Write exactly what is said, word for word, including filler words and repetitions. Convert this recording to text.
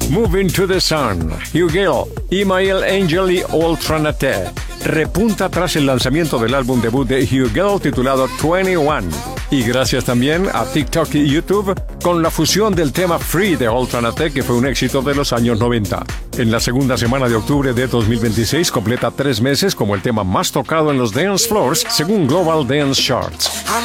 Moving to the Sun, Hugh Gill, Imael Angel y Ultranate. Repunta tras el lanzamiento del álbum debut de Hugh Gill titulado veintiuno. Y gracias también a TikTok y YouTube con la fusión del tema Free de Ultranate, que fue un éxito de los años noventa. En la segunda semana de octubre de dos mil veintiséis completa tres meses como el tema más tocado en los dance floors según Global Dance Charts.